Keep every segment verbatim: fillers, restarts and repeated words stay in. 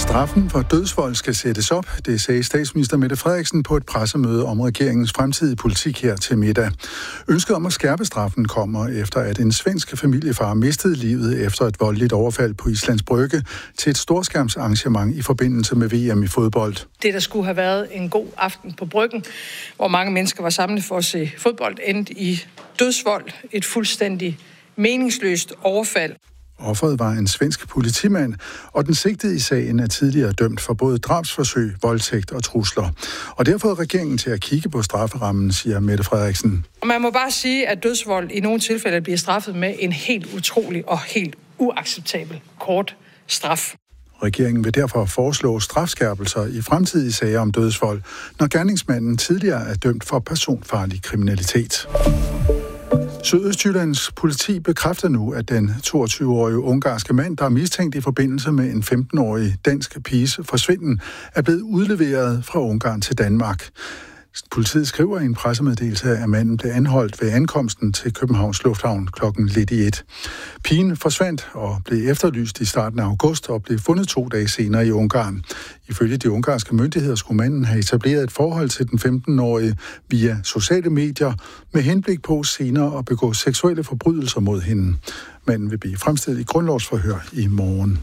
Straffen for dødsvold skal sættes op, det sagde statsminister Mette Frederiksen på et pressemøde om regeringens fremtidige politik her til middag. Ønsket om at skærpe straffen kommer efter, at en svensk familiefar mistede livet efter et voldeligt overfald på Islands Brygge til et storskærmsarrangement i forbindelse med V M i fodbold. Det, der skulle have været en god aften på Bryggen, hvor mange mennesker var samlet for at se fodbold, endte i dødsvold, et fuldstændig meningsløst overfald. Offeret var en svensk politimand, og den sigtede i sagen er tidligere dømt for både drabsforsøg, voldtægt og trusler. Og det har fået regeringen til at kigge på strafferammen, siger Mette Frederiksen. Man må bare sige, at dødsvold i nogle tilfælde bliver straffet med en helt utrolig og helt uacceptabel kort straf. Regeringen vil derfor foreslå strafskærpelser i fremtidige sager om dødsvold, når gerningsmanden tidligere er dømt for personfarlig kriminalitet. Sydøstjyllands politi bekræfter nu, at den toogtyve-årige ungarske mand, der er mistænkt i forbindelse med en femten-årig dansk piges forsvinden, er blevet udleveret fra Ungarn til Danmark. Politiet skriver i en pressemeddelelse, at manden blev anholdt ved ankomsten til Københavns Lufthavn klokken lidt i et. Pigen forsvandt og blev efterlyst i starten af august og blev fundet to dage senere i Ungarn. Ifølge de ungarske myndigheder skulle manden have etableret et forhold til den femten-årige via sociale medier med henblik på senere at begå seksuelle forbrydelser mod hende. Manden vil blive fremstillet i grundlovsforhør i morgen.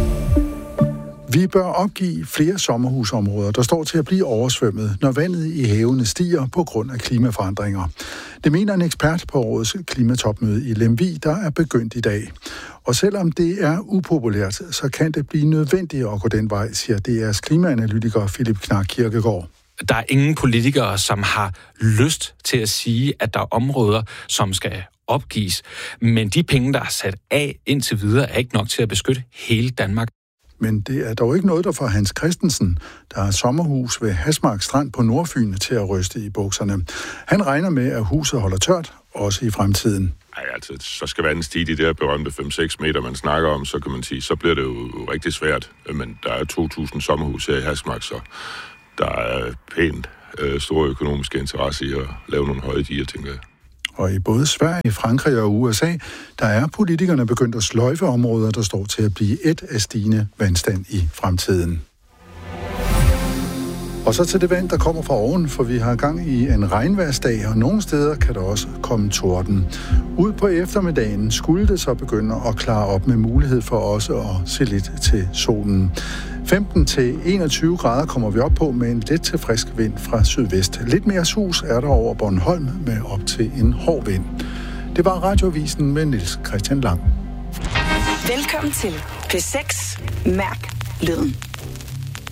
Vi bør opgive flere sommerhusområder, der står til at blive oversvømmet, når vandet i havene stiger på grund af klimaforandringer. Det mener en ekspert på årets klimatopmøde i Lemvig, der er begyndt i dag. Og selvom det er upopulært, så kan det blive nødvendigt at gå den vej, siger D R's klimaanalytiker Philip Knark Kirkegaard. Der er ingen politikere, som har lyst til at sige, at der er områder, som skal opgives. Men de penge, der er sat af indtil videre, er ikke nok til at beskytte hele Danmark. Men det er dog ikke noget, der får Hans Christensen, der har sommerhus ved Hasmark Strand på Nordfyn, til at ryste i bukserne. Han regner med, at huset holder tørt, også i fremtiden. Ej, altså, så skal vandet stige de der berømte fem seks meter, man snakker om, så kan man sige, så bliver det jo rigtig svært. Men der er to tusind sommerhus her i Hasmark, så der er pænt øh, store økonomiske interesse i at lave nogle høje diger, tænker jeg. Og i både Sverige, Frankrig og U S A, der er politikerne begyndt at sløjfe områder, der står til at blive et af stigende vandstand i fremtiden. Og så til det vand, der kommer fra oven, for vi har gang i en regnværsdag, og nogle steder kan der også komme torden. Ud på eftermiddagen skulle det så begynde at klare op med mulighed for også at se lidt til solen. femten til enogtyve grader kommer vi op på med en let til frisk vind fra sydvest. Lidt mere sus er der over Bornholm med op til en hård vind. Det var Radioavisen med Niels Christian Lang. Velkommen til P seks. Mærk lyden.